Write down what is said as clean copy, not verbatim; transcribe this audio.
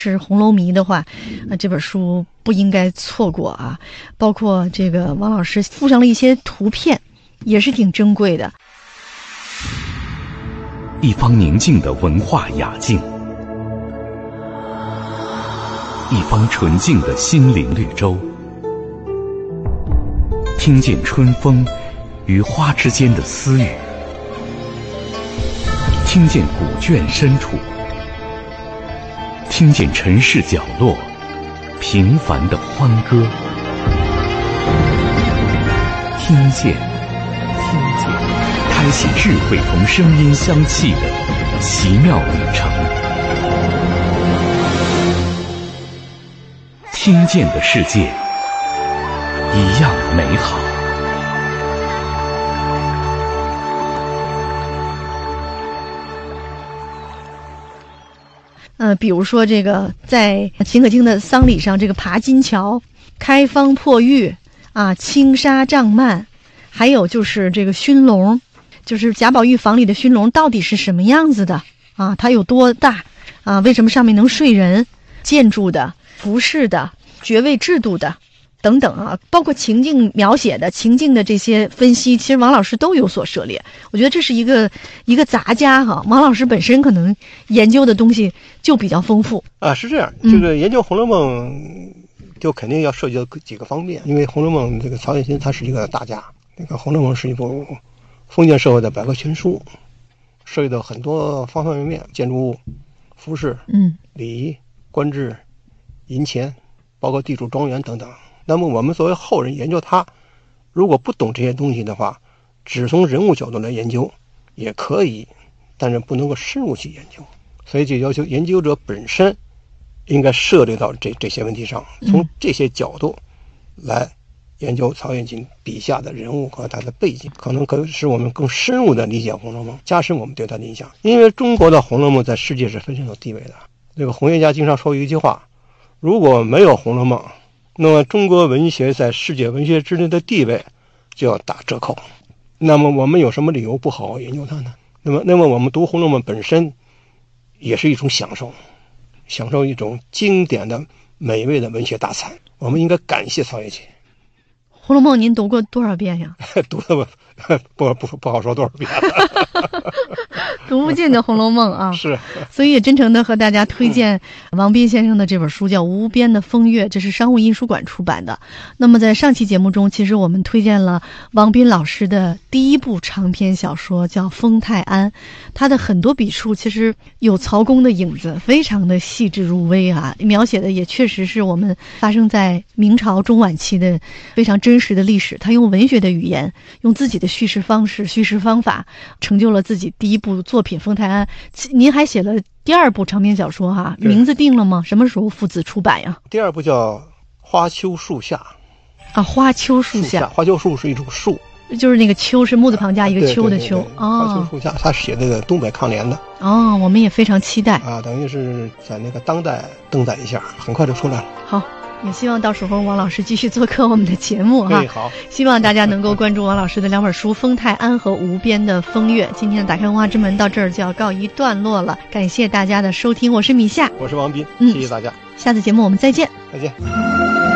是红楼迷的话，这本书不应该错过啊！包括这个王老师附上了一些图片，也是挺珍贵的。 一方宁静的文化雅境，一方纯净的心灵绿洲，听见春风与花之间的私语，听见古卷深处，听见尘世角落平凡的欢歌，听见，开启智慧同声音相契的奇妙旅程。听见的世界一样美好。 比如说这个在秦可卿的丧礼上，这个爬金桥、开方破玉啊、轻纱帐幔，还有就是这个熏笼，就是贾宝玉房里的熏笼到底是什么样子的啊？它有多大啊？为什么上面能睡人？建筑的、服饰的、爵位制度的等等啊，包括情境描写的、情境的这些分析，其实王老师都有所涉猎。我觉得这是一个杂家哈。王老师本身可能研究的东西就比较丰富啊。是这样，这个研究《红楼梦》就肯定要涉及到几个方面，因为《红楼梦》这个曹雪芹他是一个大家，那个《红楼梦》是一部封建社会的百科全书，涉及到很多方方面面，建筑物、服饰、礼仪、官制、银钱，包括地主庄园等等。那么我们作为后人研究它，如果不懂这些东西的话，只从人物角度来研究也可以，但是不能够深入去研究，所以就要求研究者本身应该涉猎到这些问题上，从这些角度来研究曹雪芹笔下的人物和他的背景，可能可以使我们更深入的理解《红楼梦》，加深我们对他的印象。因为中国的《红楼梦》在世界是非常有地位的。这个红学家经常说一句话，如果没有《红楼梦》，那么中国文学在世界文学之内的地位就要打折扣。那么我们有什么理由不好好研究它呢？那么我们读《红楼梦》本身也是一种享受，享受一种经典的美味的文学大餐。我们应该感谢曹雪芹。《 红楼梦》您读过多少遍呀？ 读了不好说多少遍了。 读不尽的《红楼梦》啊， 是， 所以也真诚的和大家推荐王斌先生的这本书，叫《无边的风月》，这是商务印书馆出版的。那么在上期节目中，其实我们推荐了王斌老师的第一部长篇小说，叫《封泰安》，他的很多笔触其实有曹公的影子，非常的细致入微啊，描写的也确实是我们发生在明朝中晚期的非常真实的历史。他用文学的语言，用自己的叙事方式、叙事方法，成就了自己第一部作品《封泰安》。您还写了第二部长篇小说哈，名字定了吗？什么时候父子出版呀？ 第二部叫《花秋树下》 啊，花秋树下， 花秋树是一种树， 就是那个秋是木字旁加一个秋的秋。 花秋树下，他写那个东北抗联的。 哦，我们也非常期待啊，等于是在那个当代登载一下，很快就出来了。 好。也希望到时候王老师继续做客我们的节目哈。 好， 希望大家能够关注王老师的两本书《封泰安》和《无边的风月》。今天的打开文化之门到这儿就要告一段落了，感谢大家的收听，我是米夏， 我是王斌，谢谢大家。 下次节目我们再见。 再见。